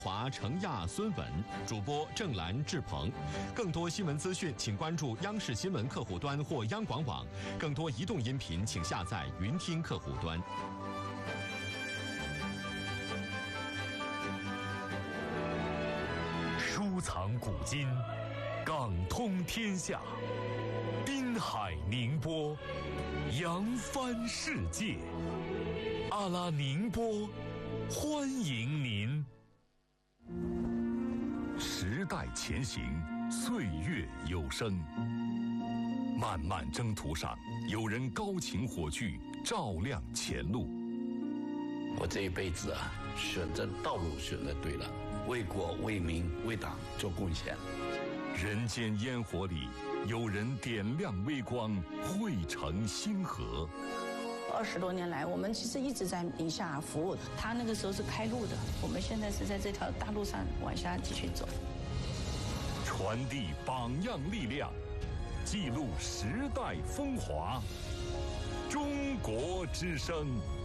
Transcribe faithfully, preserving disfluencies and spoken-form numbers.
华、程亚、孙文，主播郑兰、志鹏。更多新闻资讯，请关注央视新闻客户端或央广网。更多移动音频，请下载云听客户端。 收藏古今，港通天下，滨海宁波，扬帆世界。阿拉宁波，欢迎您。时代前行，岁月有声。漫漫征途上，有人高擎火炬，照亮前路。 我这一辈子啊，选择道路选择对了，为国为民为党做贡献。 人间烟火里，有人点亮微光，汇成星河。 二十多年来，我们其实一直在宁夏服务。他那个时候是开路的，我们现在是在这条大路上往下继续走。 传递榜样力量，记录时代风华。中国之声。